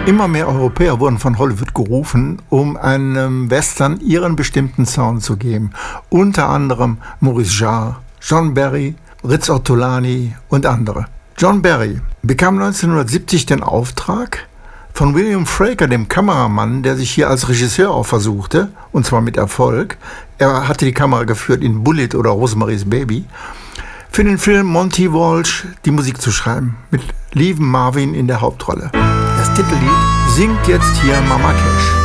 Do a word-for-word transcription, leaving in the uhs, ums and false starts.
Immer mehr Europäer wurden von Hollywood gerufen, um einem Western ihren bestimmten Sound zu geben. Unter anderem Maurice Jarre, John Barry, Riz Ortolani und andere. John Barry bekam neunzehnhundertsiebzig den Auftrag von William Fraker, dem Kameramann, der sich hier als Regisseur auch versuchte, und zwar mit Erfolg. Er hatte die Kamera geführt in Bullitt oder Rosemary's Baby, für den Film Monty Walsh die Musik zu schreiben, mit Lee Marvin in der Hauptrolle. Das Titellied singt jetzt hier Mama Cash.